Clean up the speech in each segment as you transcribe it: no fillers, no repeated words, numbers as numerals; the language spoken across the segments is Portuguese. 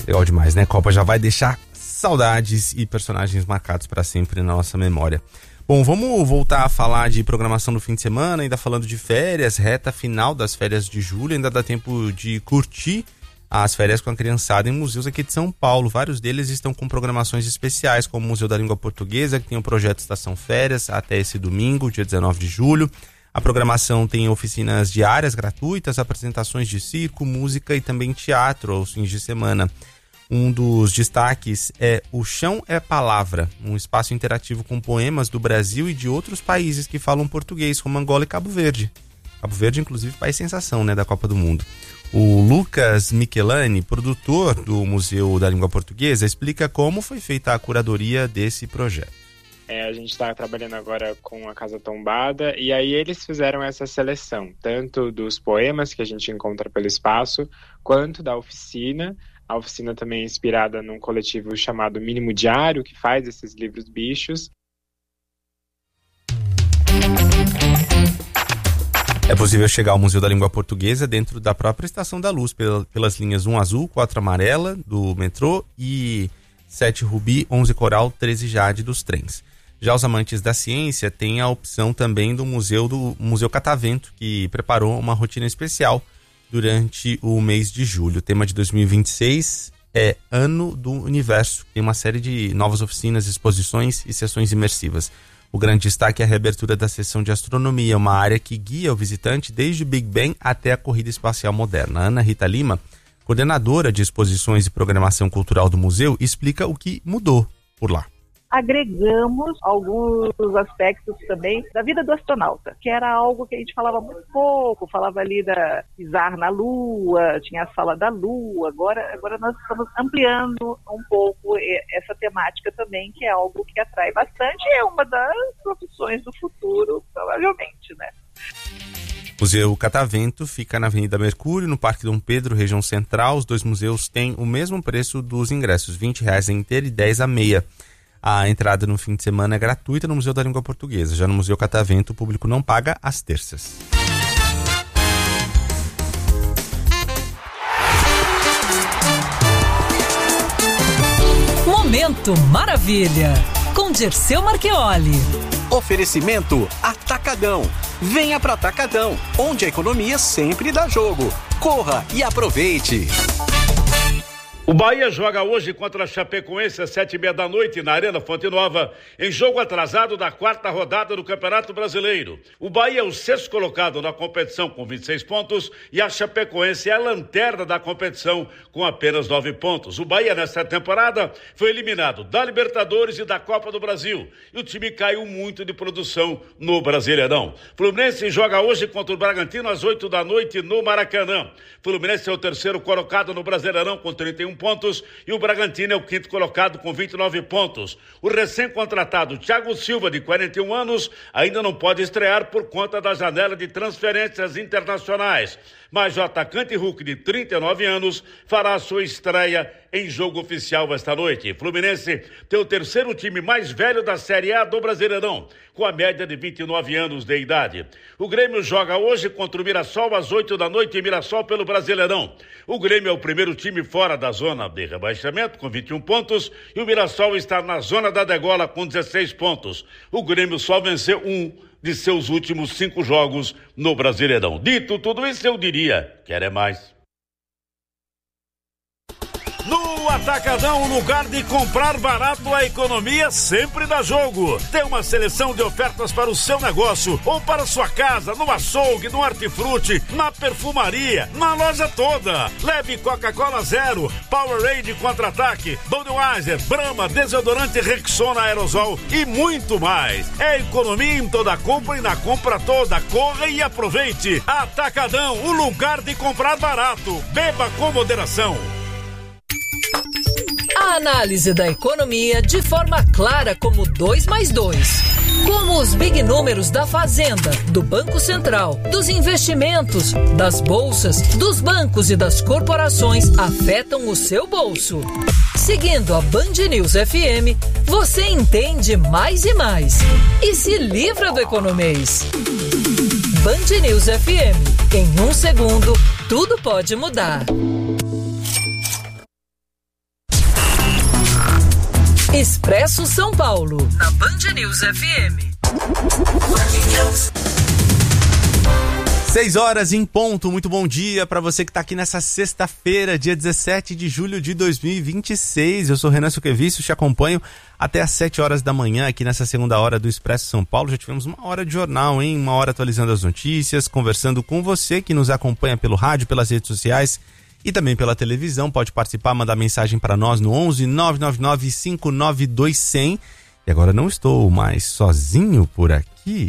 Legal demais, né? Copa já vai deixar saudades e personagens marcados para sempre na nossa memória. Bom, vamos voltar a falar de programação no fim de semana, ainda falando de férias, reta final das férias de julho, ainda dá tempo de curtir as férias com a criançada em museus aqui de São Paulo. Vários deles estão com programações especiais, como o Museu da Língua Portuguesa, que tem o projeto Estação Férias até esse domingo, dia 19 de julho. A programação tem oficinas diárias gratuitas, apresentações de circo, música e também teatro aos fins de semana. Um dos destaques é O Chão é Palavra, um espaço interativo com poemas do Brasil e de outros países que falam português, como Angola e Cabo Verde. Cabo Verde, inclusive, faz sensação, né, da Copa do Mundo. O Lucas Michelani, produtor do Museu da Língua Portuguesa, explica como foi feita a curadoria desse projeto. A gente está trabalhando agora com a Casa Tombada e aí eles fizeram essa seleção, tanto dos poemas que a gente encontra pelo espaço, quanto da oficina. A oficina também é inspirada num coletivo chamado Mínimo Diário, que faz esses livros bichos. É possível chegar ao Museu da Língua Portuguesa dentro da própria Estação da Luz, pelas linhas 1 azul, 4 amarela do metrô e 7 rubi, 11 coral, 13 jade dos trens. Já os amantes da ciência têm a opção também do Museu Catavento, que preparou uma rotina especial durante o mês de julho. O tema de 2026 é Ano do Universo. Tem uma série de novas oficinas, exposições e sessões imersivas. O grande destaque é a reabertura da seção de astronomia, uma área que guia o visitante desde o Big Bang até a corrida espacial moderna. A Ana Rita Lima, coordenadora de exposições e programação cultural do museu, explica o que mudou por lá. Agregamos alguns aspectos também da vida do astronauta, que era algo que a gente falava muito pouco, falava ali da pisar na Lua, tinha a sala da Lua, agora nós estamos ampliando um pouco essa temática também, que é algo que atrai bastante e é uma das profissões do futuro, provavelmente, né? O Museu Catavento fica na Avenida Mercúrio, no Parque Dom Pedro, região central. Os dois museus têm o mesmo preço dos ingressos, R$20 a inteira e R$10 a meia. A entrada no fim de semana é gratuita no Museu da Língua Portuguesa. Já no Museu Catavento, o público não paga às terças. Momento Maravilha, com Dirceu Marchioli. Oferecimento Atacadão. Venha para Atacadão, onde a economia sempre dá jogo. Corra e aproveite. O Bahia joga hoje contra a Chapecoense às 7h30 na Arena Fonte Nova, em jogo atrasado da 4ª rodada do Campeonato Brasileiro. O Bahia é o 6º colocado na competição com 26 pontos e a Chapecoense é a lanterna da competição com apenas 9 pontos. O Bahia nesta temporada foi eliminado da Libertadores e da Copa do Brasil e o time caiu muito de produção no Brasileirão. Fluminense joga hoje contra o Bragantino às 8h no Maracanã. Fluminense é o 3º colocado no Brasileirão com 31 pontos e o Bragantino é o 5º colocado com 29 pontos. O recém-contratado Thiago Silva, de 41 anos, ainda não pode estrear por conta da janela de transferências internacionais. Mas o atacante Hulk, de 39 anos, fará a sua estreia em jogo oficial esta noite. Fluminense tem o 3º time mais velho da Série A do Brasileirão, com a média de 29 anos de idade. O Grêmio joga hoje contra o Mirassol às 8h em Mirassol pelo Brasileirão. O Grêmio é o primeiro time fora da zona de rebaixamento, com 21 pontos, e o Mirassol está na zona da degola com 16 pontos. O Grêmio só venceu um de seus últimos 5 jogos no Brasileirão. Dito tudo isso, eu diria, quer é mais. No Atacadão, o lugar de comprar barato, a economia sempre dá jogo. Tem uma seleção de ofertas para o seu negócio ou para sua casa, no açougue, no hortifruti, na perfumaria, na loja toda. Leve Coca-Cola Zero, Powerade Contra-Ataque, Budweiser, Brahma, desodorante Rexona Aerosol e muito mais. É economia em toda compra e na compra toda. Corra e aproveite. Atacadão, o lugar de comprar barato. Beba com moderação. A análise da economia de forma clara como 2 mais 2. Como os big números da Fazenda, do Banco Central, dos investimentos, das bolsas, dos bancos e das corporações afetam o seu bolso. Seguindo a Band News FM, você entende mais e mais. E se livra do economês. Band News FM. Em 1 segundo, tudo pode mudar. Expresso São Paulo, na Band News FM. 6 horas em ponto, muito bom dia para você que está aqui nessa sexta-feira, dia 17 de julho de 2026. Eu sou Renan Suquevicius, te acompanho até às 7 horas da manhã aqui nessa segunda hora do Expresso São Paulo. Já tivemos uma hora de jornal, hein? Uma hora atualizando as notícias, conversando com você que nos acompanha pelo rádio, pelas redes sociais e também pela televisão. Pode participar, mandar mensagem para nós no 11 999 592 100. E agora não estou mais sozinho por aqui.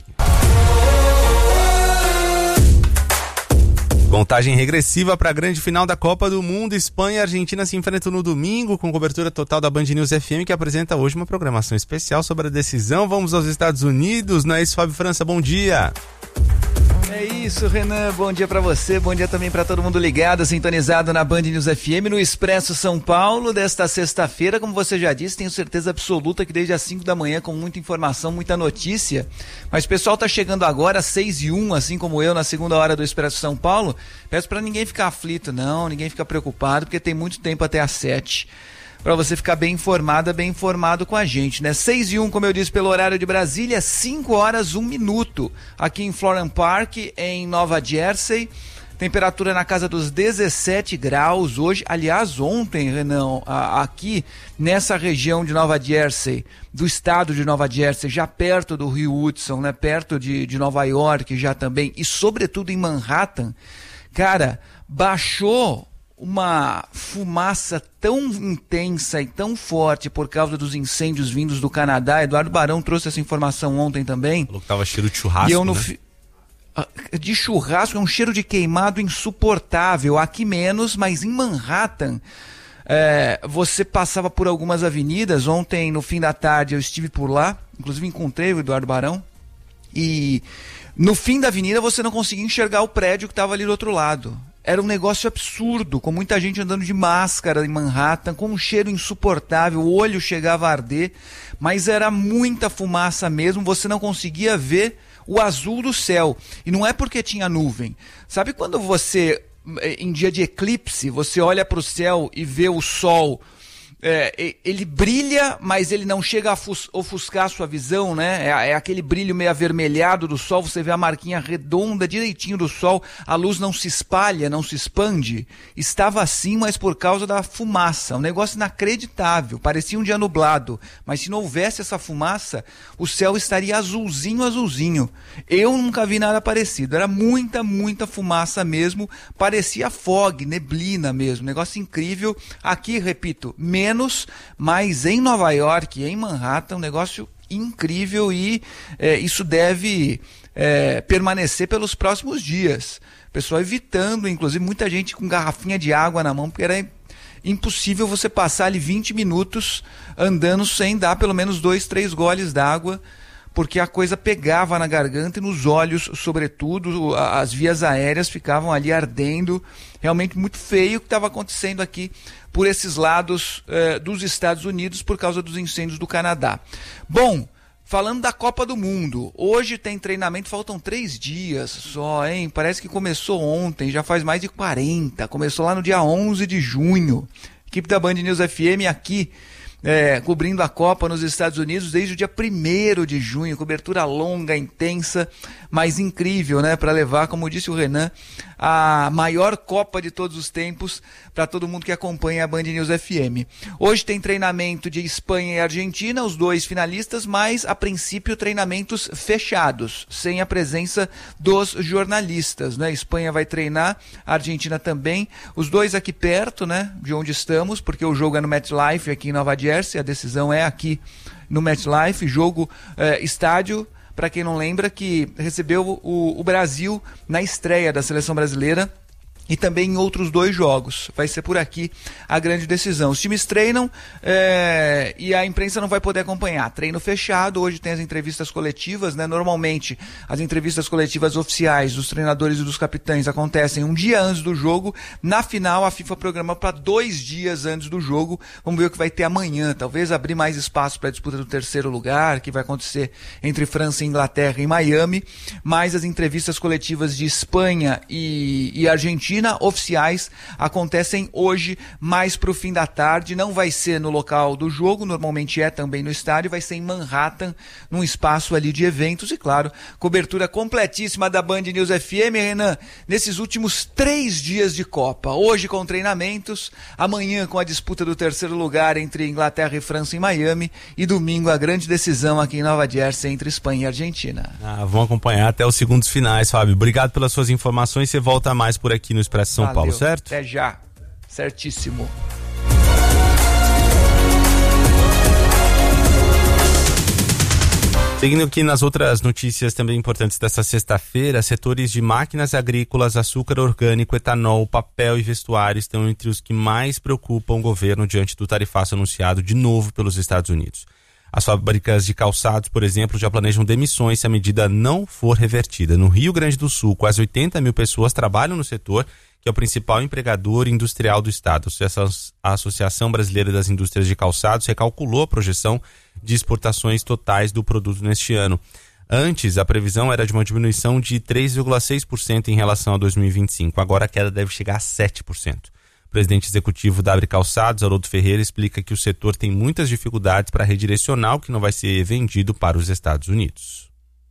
Contagem regressiva para a grande final da Copa do Mundo. Espanha e Argentina se enfrentam no domingo com cobertura total da Band News FM, que apresenta hoje uma programação especial sobre a decisão. Vamos aos Estados Unidos, não é isso, Fábio França? Bom dia! É isso, Renan, bom dia pra você, bom dia também pra todo mundo ligado, sintonizado na Band News FM, no Expresso São Paulo, desta sexta-feira. Como você já disse, tenho certeza absoluta que desde as 5 da manhã, com muita informação, muita notícia, mas o pessoal tá chegando agora às 6h01, assim como eu, na segunda hora do Expresso São Paulo. Peço pra ninguém ficar aflito, não, ninguém ficar preocupado, porque tem muito tempo até às 7. Para você ficar bem informada, bem informado com a gente, né? 6h01, como eu disse, pelo horário de Brasília, 5 horas 1 minuto, aqui em Florham Park, em Nova Jersey. Temperatura na casa dos 17 graus hoje. Aliás, ontem, Renan, aqui nessa região de Nova Jersey, do estado de Nova Jersey, já perto do Rio Hudson, né? Perto de Nova York já também, e sobretudo em Manhattan, cara, baixou uma fumaça tão intensa e tão forte por causa dos incêndios vindos do Canadá. Eduardo Barão trouxe essa informação ontem também. Falou que tava cheiro de churrasco, de churrasco, é um cheiro de queimado insuportável. Aqui menos, mas em Manhattan, você passava por algumas avenidas. Ontem, no fim da tarde, eu estive por lá, inclusive encontrei o Eduardo Barão, e no fim da avenida você não conseguia enxergar o prédio que estava ali do outro lado. Era um negócio absurdo, com muita gente andando de máscara em Manhattan, com um cheiro insuportável, o olho chegava a arder, mas era muita fumaça mesmo, você não conseguia ver o azul do céu. E não é porque tinha nuvem. Sabe quando você, em dia de eclipse, você olha para o céu e vê o sol, ele brilha, mas ele não chega a ofuscar a sua visão, né? É aquele brilho meio avermelhado do sol, você vê a marquinha redonda direitinho do sol, a luz não se espalha, não se expande. Estava assim, mas por causa da fumaça, um negócio inacreditável, parecia um dia nublado, mas se não houvesse essa fumaça, o céu estaria azulzinho, azulzinho. Eu nunca vi nada parecido, era muita, muita fumaça mesmo, parecia fog, neblina mesmo, negócio incrível. Aqui, repito, menos, mas em Nova York, em Manhattan, um negócio incrível, e isso deve permanecer pelos próximos dias. O pessoal evitando, inclusive muita gente com garrafinha de água na mão, porque era impossível você passar ali 20 minutos andando sem dar pelo menos 2, 3 goles d'água, porque a coisa pegava na garganta e nos olhos, sobretudo, as vias aéreas ficavam ali ardendo. Realmente muito feio o que estava acontecendo aqui por esses lados dos Estados Unidos por causa dos incêndios do Canadá. Bom, falando da Copa do Mundo, hoje tem treinamento, faltam 3 dias só, hein? Parece que começou ontem, já faz mais de 40, começou lá no dia 11 de junho. Equipe da Band News FM aqui, cobrindo a Copa nos Estados Unidos desde o dia 1º de junho, cobertura longa, intensa, mas incrível, né? Para levar, como disse o Renan, a maior Copa de todos os tempos para todo mundo que acompanha a Band News FM. Hoje tem treinamento de Espanha e Argentina, os 2 finalistas, mas a princípio treinamentos fechados, sem a presença dos jornalistas, né? Espanha vai treinar, a Argentina também, os 2 aqui perto, né? De onde estamos, porque o jogo é no MetLife aqui em Nova Jersey, a decisão é aqui no MetLife, jogo estádio, para quem não lembra, que recebeu o Brasil na estreia da seleção brasileira e também em outros 2 jogos. Vai ser por aqui a grande decisão. Os times treinam e a imprensa não vai poder acompanhar. Treino fechado, hoje tem as entrevistas coletivas, né? Normalmente as entrevistas coletivas oficiais dos treinadores e dos capitães acontecem um dia antes do jogo. Na final, a FIFA programa para 2 dias antes do jogo. Vamos ver o que vai ter amanhã. Talvez abrir mais espaço para a disputa do 3º lugar, que vai acontecer entre França e Inglaterra em Miami. Mas as entrevistas coletivas de Espanha e Argentina Argentina, oficiais, acontecem hoje, mais pro fim da tarde. Não vai ser no local do jogo, normalmente é também no estádio, vai ser em Manhattan, num espaço ali de eventos e, claro, cobertura completíssima da Band News FM, Renan, nesses últimos 3 dias de Copa. Hoje com treinamentos, amanhã com a disputa do terceiro lugar entre Inglaterra e França em Miami e domingo a grande decisão aqui em Nova Jersey entre Espanha e Argentina. Vamos acompanhar até os segundos finais, Fábio. Obrigado pelas suas informações. Você volta mais por aqui no Expresso São Paulo, certo? Até já. Certíssimo. Seguindo aqui nas outras notícias também importantes dessa sexta-feira, setores de máquinas agrícolas, açúcar orgânico, etanol, papel e vestuário estão entre os que mais preocupam o governo diante do tarifaço anunciado de novo pelos Estados Unidos. As fábricas de calçados, por exemplo, já planejam demissões se a medida não for revertida. No Rio Grande do Sul, quase 80 mil pessoas trabalham no setor, que é o principal empregador industrial do estado. A Associação Brasileira das Indústrias de Calçados recalculou a projeção de exportações totais do produto neste ano. Antes, a previsão era de uma diminuição de 3,6% em relação a 2025. Agora a queda deve chegar a 7%. O presidente executivo da Abre Calçados, Haroldo Ferreira, explica que o setor tem muitas dificuldades para redirecionar o que não vai ser vendido para os Estados Unidos.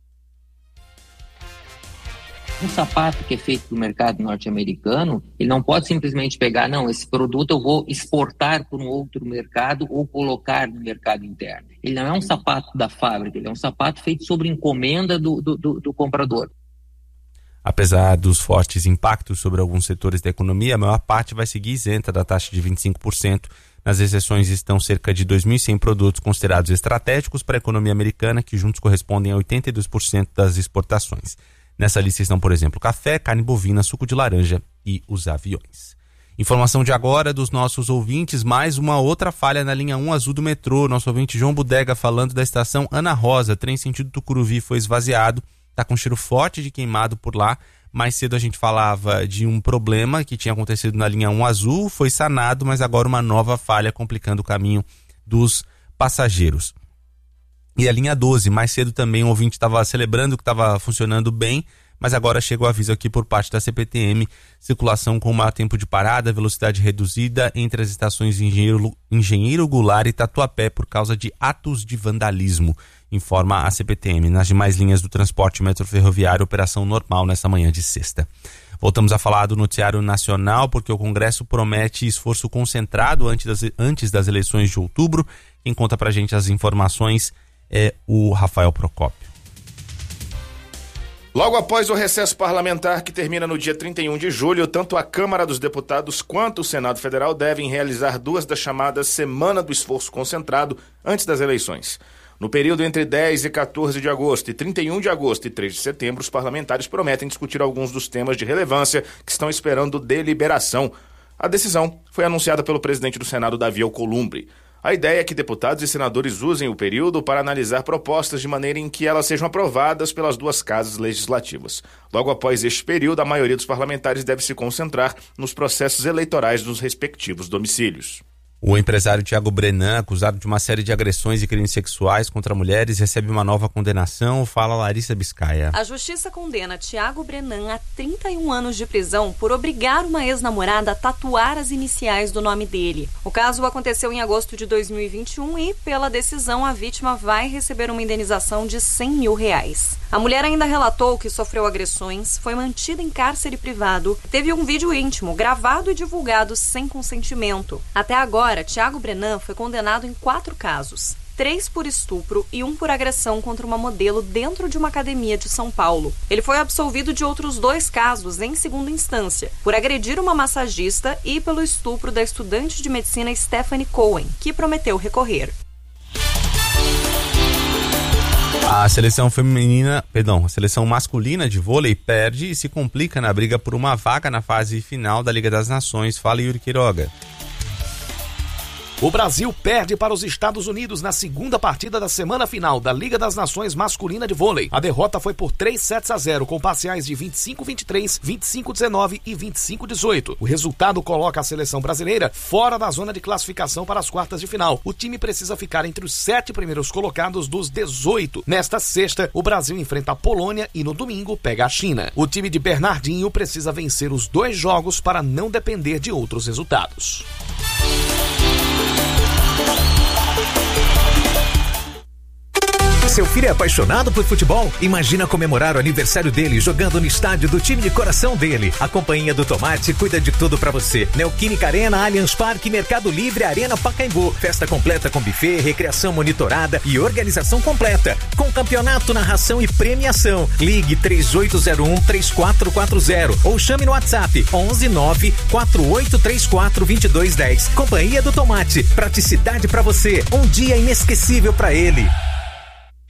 Um sapato que é feito para o mercado norte-americano, ele não pode simplesmente pegar, não, esse produto eu vou exportar para um outro mercado ou colocar no mercado interno. Ele não é um sapato da fábrica, ele é um sapato feito sobre encomenda do comprador. Apesar dos fortes impactos sobre alguns setores da economia, a maior parte vai seguir isenta da taxa de 25%. Nas exceções estão cerca de 2.100 produtos considerados estratégicos para a economia americana, que juntos correspondem a 82% das exportações. Nessa lista estão, por exemplo, café, carne bovina, suco de laranja e os aviões. Informação de agora dos nossos ouvintes, mais uma outra falha na linha 1 azul do metrô. Nosso ouvinte João Bodega falando da estação Ana Rosa, trem sentido Tucuruvi foi esvaziado. Está com cheiro forte de queimado por lá. Mais cedo a gente falava de um problema que tinha acontecido na linha 1 azul, foi sanado, mas agora uma nova falha complicando o caminho dos passageiros. E a linha 12, mais cedo também o ouvinte estava celebrando que estava funcionando bem, mas agora chega o aviso aqui por parte da CPTM, circulação com maior tempo de parada, velocidade reduzida entre as estações Engenheiro Goulart e Tatuapé por causa de atos de vandalismo, informa a CPTM. Nas demais linhas do transporte metroferroviário, operação normal nessa manhã de sexta. Voltamos a falar do noticiário nacional, porque o Congresso promete esforço concentrado antes das eleições de outubro. Quem conta pra gente as informações é o Rafael Procópio. Logo após o recesso parlamentar que termina no dia 31 de julho, tanto a Câmara dos Deputados quanto o Senado Federal devem realizar 2 das chamadas Semana do Esforço Concentrado antes das eleições. No período entre 10 e 14 de agosto e 31 de agosto e 3 de setembro, os parlamentares prometem discutir alguns dos temas de relevância que estão esperando deliberação. A decisão foi anunciada pelo presidente do Senado, Davi Alcolumbre. A ideia é que deputados e senadores usem o período para analisar propostas de maneira em que elas sejam aprovadas pelas 2 casas legislativas. Logo após este período, a maioria dos parlamentares deve se concentrar nos processos eleitorais dos respectivos domicílios. O empresário Thiago Brenan, acusado de uma série de agressões e crimes sexuais contra mulheres, recebe uma nova condenação. Fala Larissa Biscaia. A justiça condena Thiago Brenan a 31 anos de prisão por obrigar uma ex-namorada a tatuar as iniciais do nome dele. O caso aconteceu em agosto de 2021 e, pela decisão, a vítima vai receber uma indenização de R$100 mil. A mulher ainda relatou que sofreu agressões, foi mantida em cárcere privado, teve um vídeo íntimo gravado e divulgado sem consentimento. Até agora, Thiago Brenan foi condenado em 4 casos, 3 por estupro e 1 por agressão contra uma modelo dentro de uma academia de São Paulo. Ele foi absolvido de outros 2 casos em segunda instância, por agredir uma massagista e pelo estupro da estudante de medicina Stephanie Cohen, que prometeu recorrer. A seleção masculina de vôlei perde e se complica na briga por uma vaga na fase final da Liga das Nações. Fala, Yuri Quiroga. O Brasil perde para os Estados Unidos na segunda partida da semana final da Liga das Nações Masculina de Vôlei. A derrota foi por 3-0 com parciais de 25-23, 25-19 e 25-18. O resultado coloca a seleção brasileira fora da zona de classificação para as quartas de final. O time precisa ficar entre os 7 primeiros colocados dos 18. Nesta sexta, o Brasil enfrenta a Polônia e no domingo pega a China. O time de Bernardinho precisa vencer os 2 jogos para não depender de outros resultados. Seu filho é apaixonado por futebol? Imagina comemorar o aniversário dele jogando no estádio do time de coração dele. A Companhia do Tomate cuida de tudo pra você. Neoquímica Arena, Allianz Parque, Mercado Livre, Arena Pacaembu. Festa completa com buffet, recreação monitorada e organização completa. Com campeonato, narração e premiação. Ligue 3801-3440 ou chame no WhatsApp 11-94834-2210. Companhia do Tomate. Praticidade pra você. Um dia inesquecível pra ele.